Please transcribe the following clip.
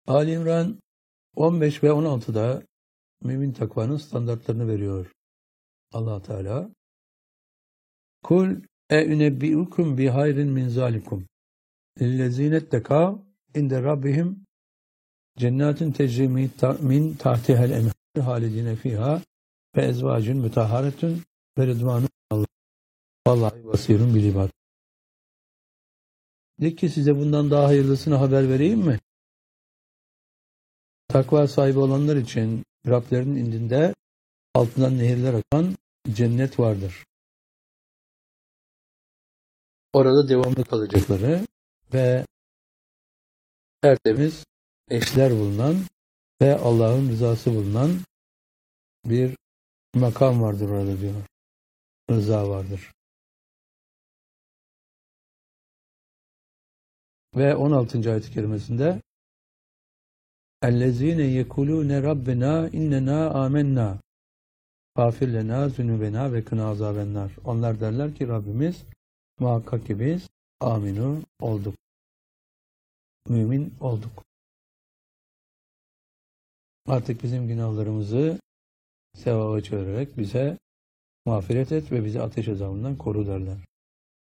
Ali İmran 15 ve 16'da mümin takvanın standartlarını veriyor Allah Teala. Kul e'ünebbi'ukum bi hayrin min zalikum lillezine ettekav inde rabbihim cennetin tecri min tahtihel enhar halidine fiha ve ezvacun mütaharetun ve rıdvanun Allah. Vallahi basirun bil ibad. De ki size bundan daha hayırlısını haber vereyim mi? Takva sahibi olanlar için Rablerinin indinde altından nehirler akan cennet vardır. Orada devamlı kalacakları ve tertemiz eşler bulunan ve Allah'ın rızası bulunan bir makam vardır orada diyor. Rıza vardır. Ve 16. ayet-i kerimesinde اَلَّذ۪ينَ يَكُلُونَ رَبِّنَا اِنَّنَا آمَنَّا فَافِرْ لَنَا ذُنُوبَنَا وَقِنَا عَذَابَ النَّارِ. Onlar derler ki Rabbimiz muhakkak ki biz aminu olduk. Mümin olduk. Artık bizim günahlarımızı sevaba çevirerek bize mağfiret et ve bizi ateş azabından koru derler.